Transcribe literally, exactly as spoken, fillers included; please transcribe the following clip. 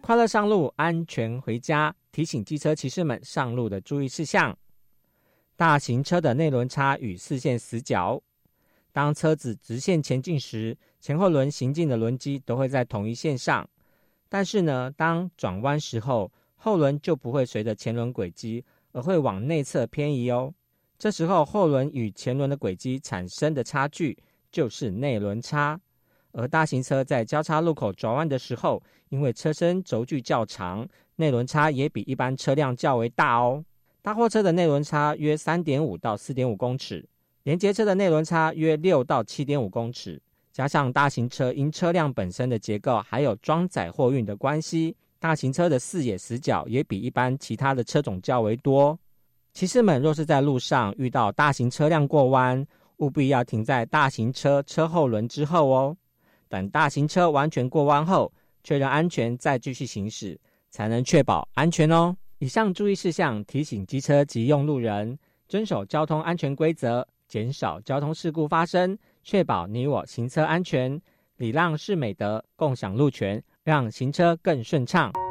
快乐上路，安全回家，提醒机车骑士们上路的注意事项。大型车的内轮差与四线死角，当车子直线前进时，前后轮行进的轮机都会在同一线上，但是呢，当转弯时候，后轮就不会随着前轮轨迹，而会往内侧偏移哦。这时候后轮与前轮的轨迹产生的差距就是内轮差。而大型车在交叉路口转弯的时候，因为车身轴距较长，内轮差也比一般车辆较为大哦。大货车的内轮差约 三点五到四点五公尺，连接车的内轮差约六到七点五公尺。加上大型车因车辆本身的结构还有装载货运的关系，大型车的视野死角也比一般其他的车种较为多。骑士们若是在路上遇到大型车辆过弯，务必要停在大型车车后轮之后哦，等大型车完全过弯后，确认安全再继续行驶，才能确保安全哦。以上注意事项提醒机车及用路人遵守交通安全规则，减少交通事故发生，确保你我行车安全。礼让是美德，共享路权，让行车更顺畅。